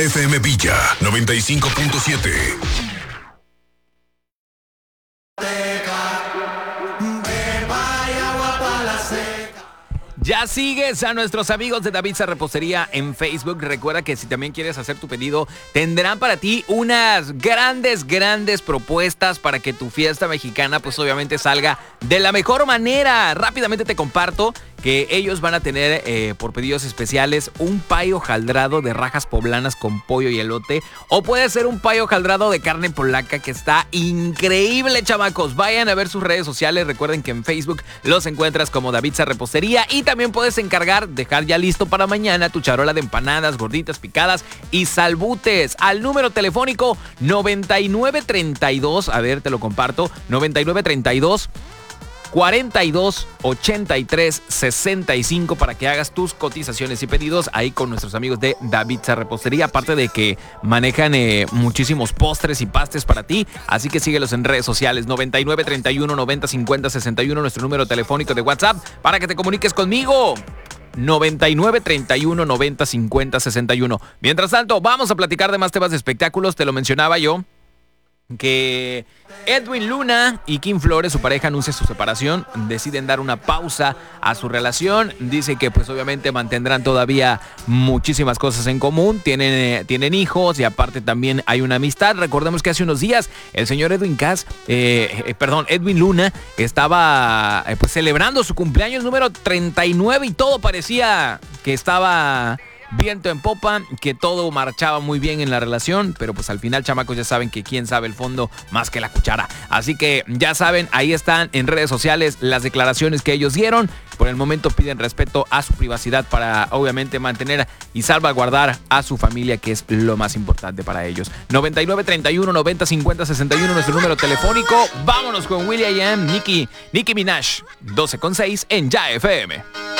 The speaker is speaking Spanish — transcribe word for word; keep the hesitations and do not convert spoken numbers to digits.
F M Villa noventa y cinco punto siete. Ya sigues a nuestros amigos de Davidsa Repostería en Facebook. Recuerda que si también quieres hacer tu pedido, tendrán para ti unas grandes, grandes propuestas para que tu fiesta mexicana pues obviamente salga de la mejor manera. Rápidamente te comparto que ellos van a tener eh, por pedidos especiales un pay hojaldrado de rajas poblanas con pollo y elote, o puede ser un pay hojaldrado de carne polaca que está increíble, chamacos. Vayan a ver sus redes sociales. Recuerden que en Facebook los encuentras como Davidsa Repostería, y también puedes encargar, dejar ya listo para mañana tu charola de empanadas, gorditas picadas y salbutes al número telefónico noventa y nueve treinta y dos, a ver, te lo comparto, noventa y nueve treinta y dos cuarenta y dos ochenta y tres sesenta y cinco para que hagas tus cotizaciones y pedidos ahí con nuestros amigos de Davidsa Repostería. Aparte de que manejan eh, muchísimos postres y pastes para ti, así que síguelos en redes sociales. Noventa y nueve treinta y uno noventa cincuenta sesenta y uno, nuestro número telefónico de WhatsApp para que te comuniques conmigo. noventa y nueve treinta y uno noventa cincuenta sesenta y uno. Mientras tanto, vamos a platicar de más temas de espectáculos. Te lo mencionaba yo, que Edwin Luna y Kim Flores, su pareja, anuncia su separación. Deciden dar una pausa a su relación. Dice que pues obviamente mantendrán todavía muchísimas cosas en común. Tienen, eh, tienen hijos y aparte también hay una amistad. Recordemos que hace unos días el señor Edwin Cass, eh, eh, perdón, Edwin Luna estaba eh, pues celebrando su cumpleaños número treinta y nueve y todo parecía que estaba viento en popa, que todo marchaba muy bien en la relación, pero pues al final, chamacos, ya saben que quién sabe el fondo más que la cuchara. Así que ya saben, ahí están en redes sociales las declaraciones que ellos dieron. Por el momento piden respeto a su privacidad para obviamente mantener y salvaguardar a su familia, que es lo más importante para ellos. noventa y nueve treinta y uno noventa cincuenta sesenta y uno, nuestro número telefónico. Vámonos con Will I Am, Nicki, Nicki Minaj, doce con seis en Ya F M.